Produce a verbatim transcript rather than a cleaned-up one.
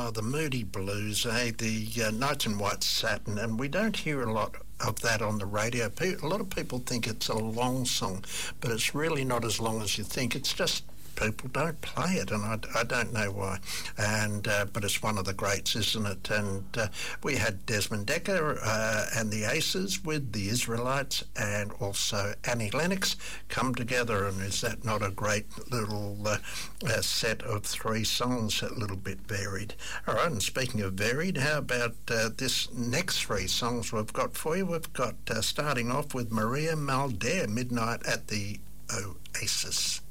Oh, the Moody Blues, eh? The uh, Nights in White Satin, and we don't hear a lot of that on the radio. Pe- A lot of people think it's a long song, but it's really not as long as you think. It's just people don't play it, and I, I don't know why. And uh, but it's one of the greats, isn't it? And uh, we had Desmond Dekker uh, and the Aces with the Israelites, and also Annie Lennox come together. And is that not a great little uh, uh, set of three songs, a little bit varied? All right, and speaking of varied, how about uh, this next three songs we've got for you? We've got uh, starting off with Maria Muldaur, Midnight at the Oasis.